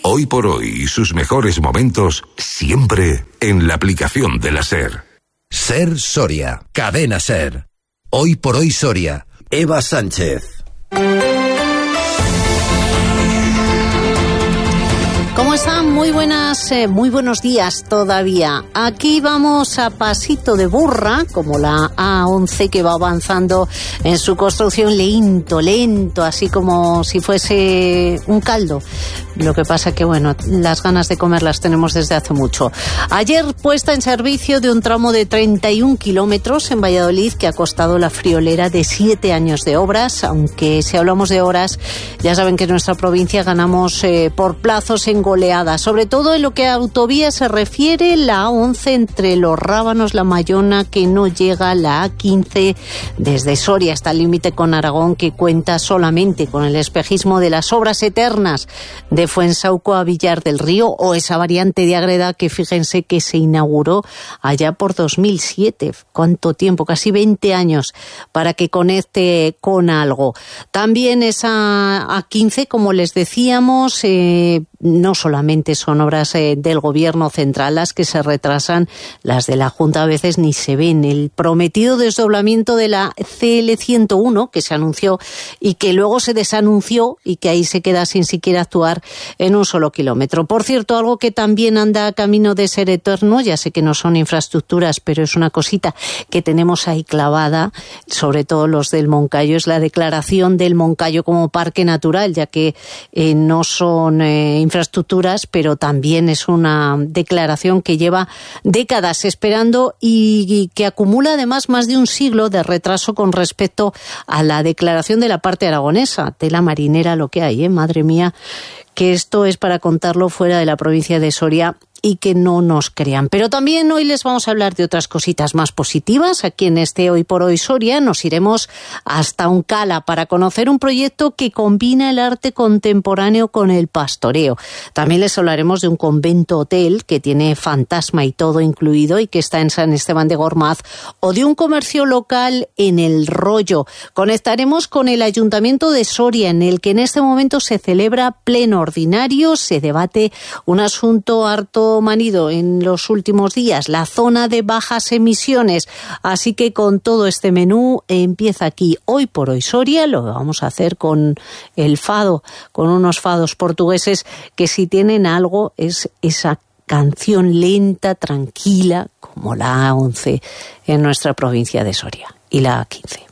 Hoy por hoy y sus mejores momentos siempre en la aplicación de la SER. SER Soria, Cadena SER. Hoy por hoy Soria, Eva Sánchez. ¿Cómo están? Muy buenos días todavía. Aquí vamos a pasito de burra, como la A11 que va avanzando en su construcción lento, así como si fuese un caldo. Lo que pasa que, bueno, las ganas de comer las tenemos desde hace mucho. Ayer puesta en servicio de un tramo de 31 kilómetros en Valladolid que ha costado la friolera de 7 años de obras, aunque si hablamos de horas, ya saben que en nuestra provincia ganamos por plazos en goleadas, sobre todo en lo que a autovía se refiere, la A11 entre Los Rábanos, La Mayona, que no llega, la A15 desde Soria hasta el límite con Aragón, que cuenta solamente con el espejismo de las obras eternas de Fuensauco a Villar del Río, o esa variante de Ágreda que fíjense que se inauguró allá por 2007. ¿Cuánto tiempo? Casi 20 años para que conecte con algo. También esa A15, como les decíamos, no solamente son obras del gobierno central las que se retrasan, las de la Junta a veces ni se ven. El prometido desdoblamiento de la CL101 que se anunció y que luego se desanunció y que ahí se queda sin siquiera actuar en un solo kilómetro. Por cierto, algo que también anda camino de ser eterno, ya sé que no son infraestructuras, pero es una cosita que tenemos ahí clavada, sobre todo los del Moncayo, es la declaración del Moncayo como parque natural, ya que no son infraestructuras, pero también es una declaración que lleva décadas esperando y que acumula además más de un siglo de retraso con respecto a la declaración de la parte aragonesa. Tela marinera lo que hay, madre mía, que esto es para contarlo fuera de la provincia de Soria y que no nos crean. Pero también hoy les vamos a hablar de otras cositas más positivas. Aquí en este Hoy por Hoy Soria nos iremos hasta Oncala para conocer un proyecto que combina el arte contemporáneo con el pastoreo. También les hablaremos de un convento hotel que tiene fantasma y todo incluido y que está en San Esteban de Gormaz, o de un comercio local en El Rollo. Conectaremos con el Ayuntamiento de Soria, en el que en este momento se celebra pleno ordinario, se debate un asunto harto manido en los últimos días, la zona de bajas emisiones. Así que con todo este menú empieza aquí Hoy por Hoy Soria. Lo vamos a hacer con el fado, con unos fados portugueses que si tienen algo es esa canción lenta, tranquila, como la A11 en nuestra provincia de Soria y la A15.